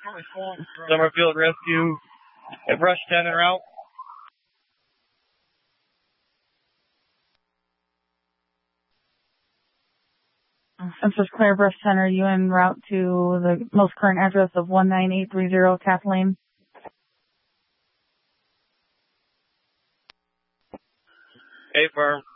Summerfield Rescue at Brush 10 en route. Census Clear, Brush 10, are you en route to the most current address of 19830 Taft Lane? A firm.